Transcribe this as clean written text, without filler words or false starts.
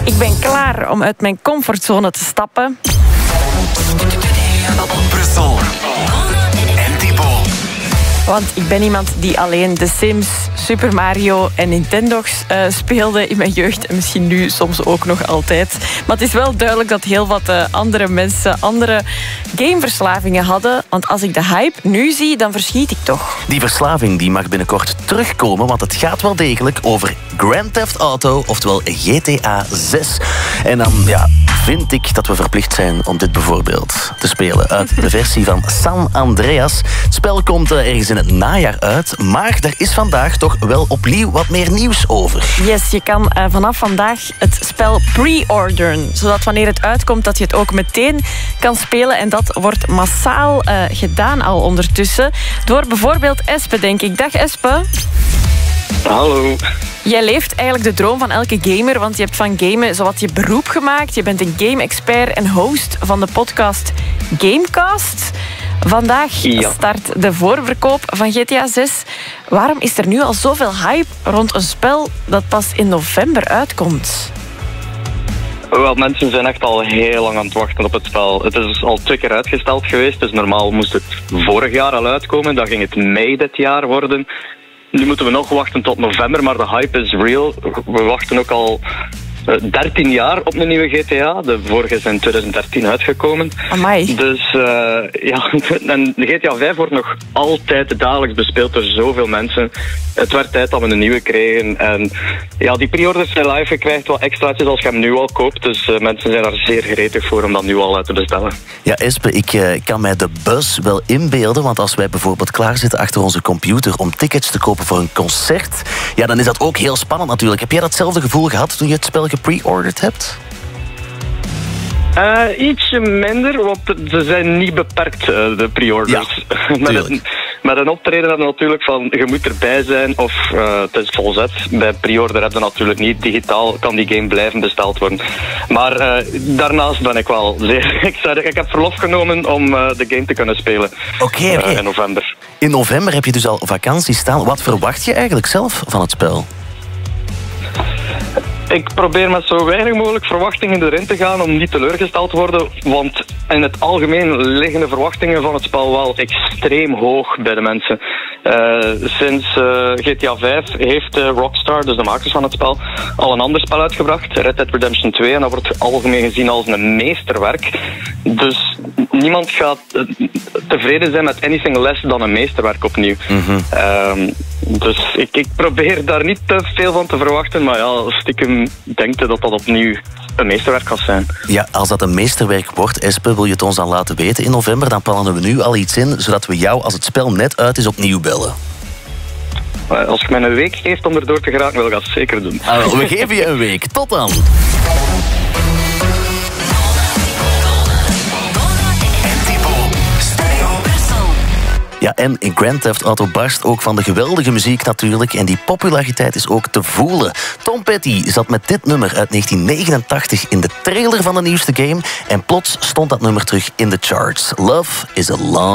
Ik ben klaar om uit mijn comfortzone te stappen. Brussel en Thibaut. Want ik ben iemand die alleen The Sims, Super Mario en Nintendo's speelde in mijn jeugd. En misschien nu soms ook nog altijd. Maar het is wel duidelijk dat heel wat andere mensen andere gameverslavingen hadden. Want als ik de hype nu zie, dan verschiet ik toch. Die verslaving die mag binnenkort terugkomen, want het gaat wel degelijk over Grand Theft Auto, oftewel GTA 6. En dan vind ik dat we verplicht zijn om dit bijvoorbeeld te spelen uit de versie van San Andreas. Het spel komt ergens in het najaar uit, maar er is vandaag toch wel opnieuw wat meer nieuws over. Yes, je kan vanaf vandaag het spel pre-orderen, zodat wanneer het uitkomt dat je het ook meteen kan spelen. En dat wordt massaal gedaan al ondertussen. Door bijvoorbeeld Espe, denk ik. Dag Espe. Hallo. Jij leeft eigenlijk de droom van elke gamer, want je hebt van gamen zowat je beroep gemaakt. Je bent een game-expert en host van de podcast Gamecast. Vandaag start de voorverkoop van GTA 6. Waarom is er nu al zoveel hype rond een spel dat pas in november uitkomt? Wel, mensen zijn echt al heel lang aan het wachten op het spel. Het is al 2 keer uitgesteld geweest, dus normaal moest het vorig jaar al uitkomen. Dan ging het mei dit jaar worden. Nu moeten we nog wachten tot november, maar de hype is real. We wachten ook al 13 jaar op een nieuwe GTA. De vorige is in 2013 uitgekomen. Amai. Dus en de GTA 5 wordt nog altijd dagelijks bespeeld door zoveel mensen. Het werd tijd dat we een nieuwe kregen. En ja, die pre-orders zijn live. Je krijgt wat extraatjes als je hem nu al koopt. Dus mensen zijn daar zeer gretig voor om dat nu al te bestellen. Ja, Espe, ik kan mij de buzz wel inbeelden. Want als wij bijvoorbeeld klaarzitten achter onze computer om tickets te kopen voor een concert, ja, dan is dat ook heel spannend natuurlijk. Heb jij datzelfde gevoel gehad toen je het spel gepre-orderd hebt? Ietsje minder, want ze zijn niet beperkt, de pre-orders. Ja, met een optreden hebben we natuurlijk van, je moet erbij zijn of het is volzet. Bij pre-order hebben we natuurlijk niet. Digitaal kan die game blijven besteld worden. Maar daarnaast ben ik wel zeer excited. Ik heb verlof genomen om de game te kunnen spelen. Oké. In november. In november heb je dus al vakantie staan. Wat verwacht je eigenlijk zelf van het spel? Ik probeer met zo weinig mogelijk verwachtingen erin te gaan om niet teleurgesteld te worden. Want in het algemeen liggen de verwachtingen van het spel wel extreem hoog bij de mensen. Sinds GTA 5 heeft Rockstar, dus de makers van het spel, al een ander spel uitgebracht, Red Dead Redemption 2. En dat wordt algemeen gezien als een meesterwerk. Dus niemand gaat tevreden zijn met anything less dan een meesterwerk opnieuw. Dus ik probeer daar niet te veel van te verwachten, maar ja, stiekem denk je dat dat opnieuw een meesterwerk kan zijn. Ja, als dat een meesterwerk wordt, Espe, wil je het ons dan laten weten in november? Dan plannen we nu al iets in, zodat we jou, als het spel net uit is, opnieuw bellen. Als je mij een week geeft om erdoor te geraken, wil ik dat zeker doen. We geven je een week. Tot dan! Ja, en Grand Theft Auto barst ook van de geweldige muziek natuurlijk. En die populariteit is ook te voelen. Tom Petty zat met dit nummer uit 1989 in de trailer van de nieuwste game. En plots stond dat nummer terug in de charts. Love is a long